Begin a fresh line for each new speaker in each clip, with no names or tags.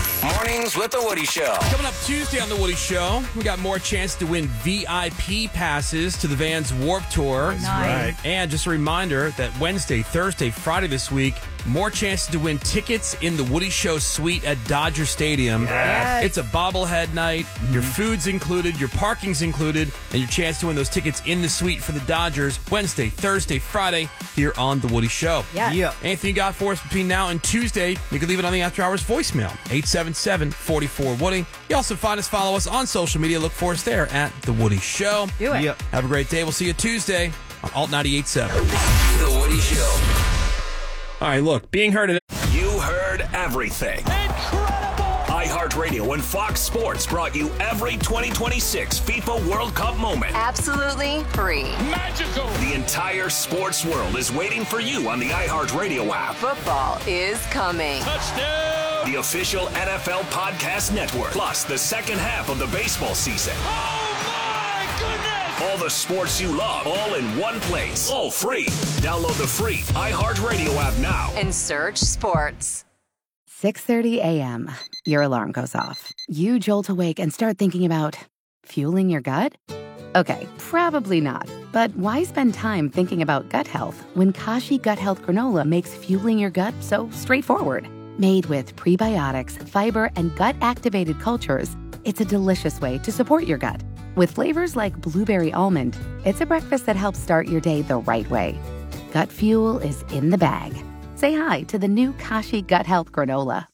Mornings with The Woody Show.
Coming up Tuesday on The Woody Show, we got more chance to win VIP passes to the Vans Warped Tour.
Nice. Right.
And just a reminder that Wednesday, Thursday, Friday this week, more chances to win tickets in the Woody Show suite at Dodger Stadium.
Yes.
It's a bobblehead night. Your food's included, your parking's included, and your chance to win those tickets in the suite for the Dodgers Wednesday, Thursday, Friday here on The Woody Show.
Yeah.
Anything you got for us between now and Tuesday, you can leave it on the After Hours voicemail, 877-44-WOODY. You also follow us on social media. Look for us there at The Woody Show.
Do it.
Yep.
Have a great day. We'll see you Tuesday on Alt 98.7.
The Woody Show.
All right, look, being heard at
You heard everything. iHeartRadio and Fox Sports brought you every 2026 FIFA World Cup moment.
Absolutely free.
Magical. The entire sports world is waiting for you on the iHeartRadio app.
Football is coming.
Touchdown. The official NFL podcast network. Plus the second half of the baseball season. Oh, my goodness. All the sports you love, all in one place. All free. Download the free iHeartRadio app now.
And search sports.
6:30 a.m. Your alarm goes off. You jolt awake and start thinking about fueling your gut? Okay, probably not. But why spend time thinking about gut health when Kashi Gut Health Granola makes fueling your gut so straightforward? Made with prebiotics, fiber, and gut-activated cultures, it's a delicious way to support your gut. With flavors like blueberry almond, it's a breakfast that helps start your day the right way. Gut fuel is in the bag. Say hi to the new Kashi Gut Health Granola.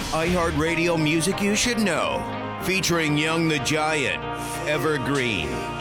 iHeartRadio music you should know. Featuring Young the Giant, Evergreen,